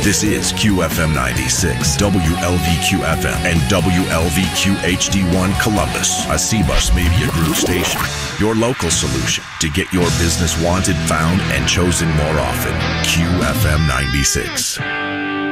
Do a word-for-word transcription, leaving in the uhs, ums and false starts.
This is Q F M ninety-six, W L V Q F M, and W L V Q H D one Columbus, a C-Bus Media Group station. Your local solution to get your business wanted, found, and chosen more often. Q F M ninety-six.